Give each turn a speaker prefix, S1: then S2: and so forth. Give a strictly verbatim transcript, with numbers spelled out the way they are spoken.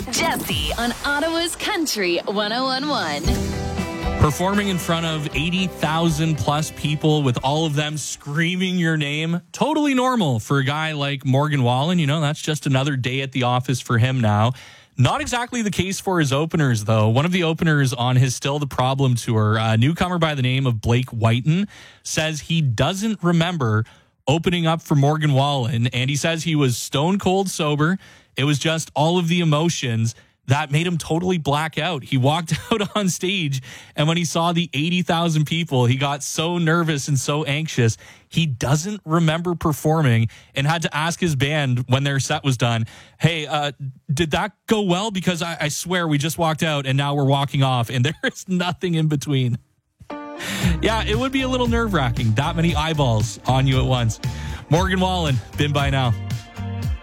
S1: Jesse on Ottawa's Country one oh one point one.
S2: Performing in front of eighty thousand plus people with all of them screaming your name. Totally normal for a guy like Morgan Wallen. You know, that's just another day at the office for him now. Not exactly the case for his openers, though. One of the openers on his Still the Problem tour, a newcomer by the name of Blake Whiten, says he doesn't remember opening up for Morgan Wallen, and he says he was stone cold sober. It was just all of the emotions that made him totally black out. He walked out on stage, and when he saw the eighty thousand people, he got so nervous and so anxious, he doesn't remember performing and had to ask his band when their set was done, hey, uh, did that go well? Because I, I swear we just walked out and now we're walking off, and there is nothing in between. Yeah, it would be a little nerve-wracking, that many eyeballs on you at once. Morgan Wallen, Been By Now.